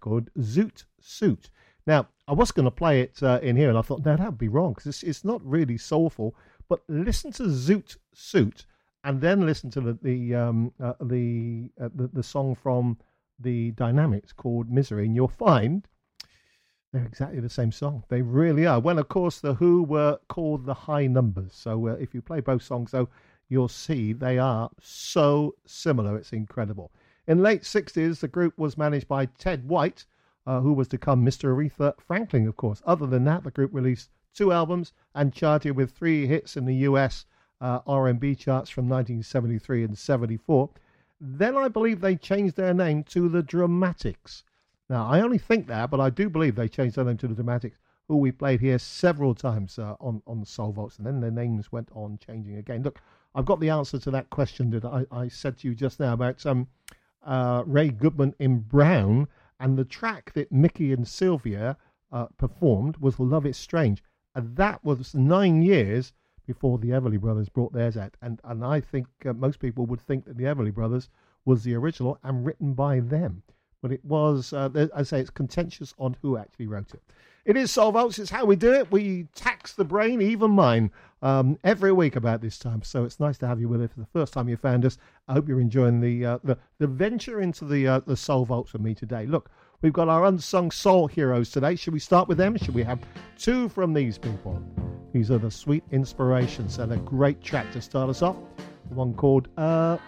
called Zoot Suit. Now, I was going to play it in here, and I thought, no, that would be wrong, because it's not really soulful. But listen to Zoot Suit, and then listen to the song from the Dynamics called Misery, and you'll find they're exactly the same song. They really are. When, of course, the Who were called the High Numbers. So if you play both songs, though, you'll see they are so similar. It's incredible. In the late 60s, the group was managed by Ted White, who was to become Mr. Aretha Franklin, of course. Other than that, the group released 2 albums and charted with 3 hits in the US R&B charts from 1973 and 74. Then I believe they changed their name to the Dramatics. Now, I only think that, but I do believe they changed their name to the Dramatics, who we played here several times on Soul Vaults, and then their names went on changing again. Look, I've got the answer to that question that I said to you just now about Ray Goodman in Brown, and the track that Mickey and Sylvia performed was Love Is Strange. And that was 9 years before the Everly Brothers brought theirs out. And I think most people would think that the Everly Brothers was the original and written by them. But it was, I say, it's contentious on who actually wrote it. It is Soul Vaults. It's how we do it. We tax the brain, even mine, every week about this time. So it's nice to have you with us for the first time you found us. I hope you're enjoying the venture into the Soul Vaults with me today. Look, we've got our unsung soul heroes today. Should we start with them? Should we have 2 from these people? These are the Sweet Inspirations, and a great track to start us off. The one called